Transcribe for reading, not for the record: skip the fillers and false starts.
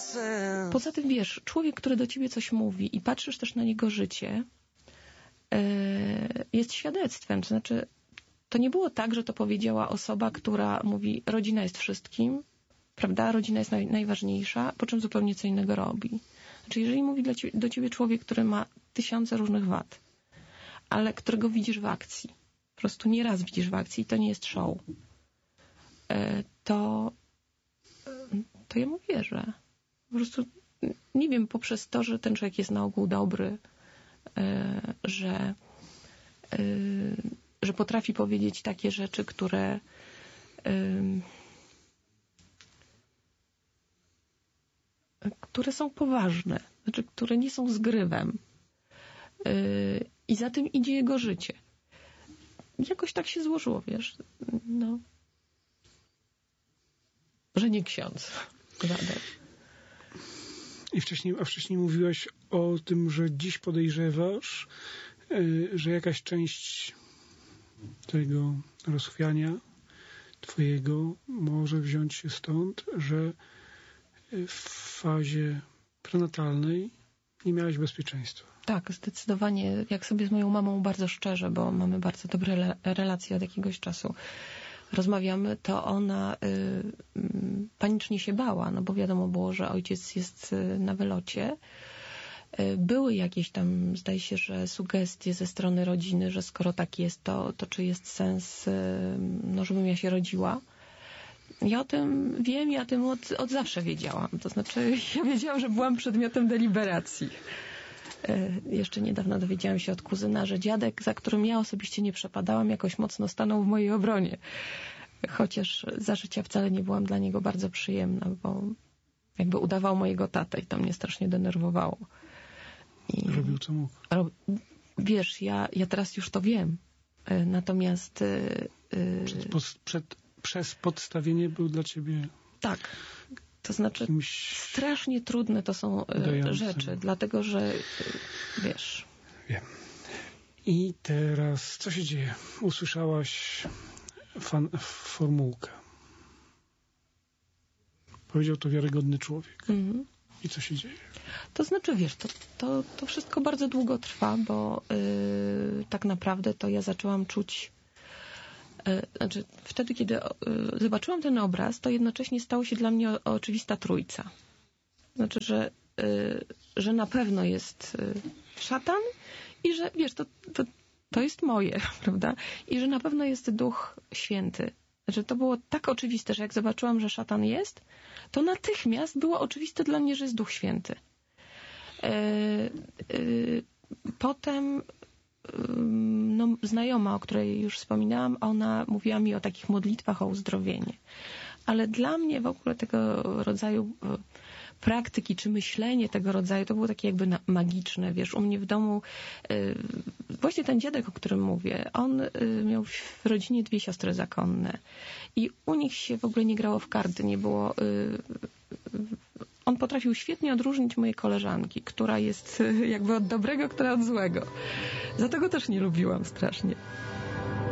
Poza tym, wiesz, człowiek, który do ciebie coś mówi i patrzysz też na niego życie, jest świadectwem. To znaczy, to nie było tak, że to powiedziała osoba, która mówi, rodzina jest wszystkim, prawda? Rodzina jest najważniejsza, po czym zupełnie co innego robi. Znaczy, jeżeli mówi do ciebie człowiek, który ma tysiące różnych wad, ale którego widzisz w akcji, po prostu nieraz widzisz w akcji i to nie jest show, to ja mu wierzę. Po prostu, nie wiem, poprzez to, że ten człowiek jest na ogół dobry, że potrafi powiedzieć takie rzeczy, które są poważne, znaczy, które nie są zgrywem. I za tym idzie jego życie. Jakoś tak się złożyło, wiesz, no, że nie ksiądz. I wcześniej mówiłaś o tym, że dziś podejrzewasz, że jakaś część tego rozchwiania twojego może wziąć się stąd, że w fazie prenatalnej nie miałaś bezpieczeństwa. Tak, zdecydowanie. Jak sobie z moją mamą bardzo szczerze, bo mamy bardzo dobre relacje od jakiegoś czasu, rozmawiamy, to ona panicznie się bała, no bo wiadomo było, że ojciec jest na wylocie. Były jakieś tam, zdaje się, że sugestie ze strony rodziny, że skoro tak jest, to czy jest sens, no, żebym ja się rodziła. Ja o tym wiem, ja o tym od zawsze wiedziałam. To znaczy, ja wiedziałam, że byłam przedmiotem deliberacji. Jeszcze niedawno dowiedziałam się od kuzyna, że dziadek, za którym ja osobiście nie przepadałam, jakoś mocno stanął w mojej obronie. Chociaż za życia wcale nie byłam dla niego bardzo przyjemna, bo jakby udawał mojego tatę i to mnie strasznie denerwowało. Robił co mógł. Wiesz, ja teraz już to wiem. Natomiast... Przez podstawienie był dla ciebie... Tak. To znaczy, strasznie trudne to są rzeczy, dlatego że, wiesz... Wiem. I teraz, co się dzieje? Usłyszałaś formułkę. Powiedział to wiarygodny człowiek. Mhm. I co się dzieje? To znaczy, wiesz, to wszystko bardzo długo trwa, bo tak naprawdę to ja zaczęłam czuć... Znaczy, wtedy, kiedy zobaczyłam ten obraz, to jednocześnie stało się dla mnie oczywista trójca. Znaczy, że na pewno jest szatan i że, wiesz, to jest moje, prawda? I że na pewno jest Duch Święty. Znaczy, to było tak oczywiste, że jak zobaczyłam, że szatan jest, to natychmiast było oczywiste dla mnie, że jest Duch Święty. Potem no, znajoma, o której już wspominałam, ona mówiła mi o takich modlitwach o uzdrowienie. Ale dla mnie w ogóle tego rodzaju praktyki, czy myślenie tego rodzaju, to było takie jakby magiczne, wiesz, u mnie w domu właśnie ten dziadek, o którym mówię, on miał w rodzinie 2 siostry zakonne i u nich się w ogóle nie grało w karty, nie było... On potrafił świetnie odróżnić moje koleżanki, która jest jakby od dobrego, która od złego. Za tego też nie lubiłam strasznie.